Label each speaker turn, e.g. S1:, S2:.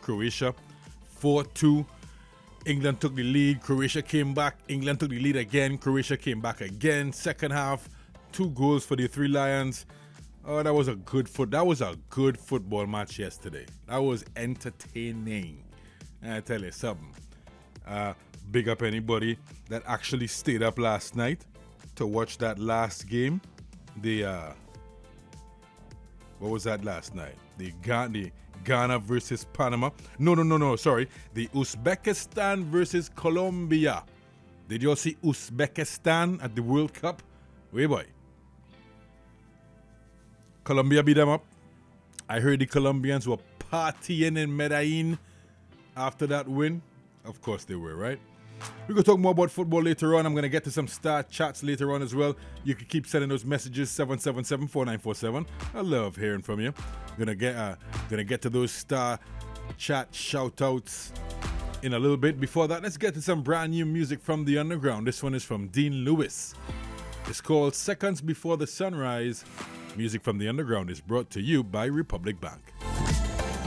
S1: Croatia 4-2. England took the lead, Croatia came back, England took the lead again, Croatia came back again. Second half, 2 goals for the Three Lions. Oh, that was a good football match yesterday. That was entertaining. And I tell you something. Big up anybody that actually stayed up last night to watch that last game. What was that last night? The Ghana versus Panama. No, sorry. The Uzbekistan versus Colombia. Did you all see Uzbekistan at the World Cup? Wait, boy. Colombia beat them up. I heard the Colombians were partying in Medellin after that win. Of course they were, right? We're going to talk more about football later on. I'm going to get to some star chats later on as well. You can keep sending those messages, 777-4947. I love hearing from you. Gonna get to those star chat shout-outs in a little bit. Before that, let's get to some brand new music from the underground. This one is from Dean Lewis. It's called Seconds Before the Sunrise. Music from the underground is brought to you by Republic Bank.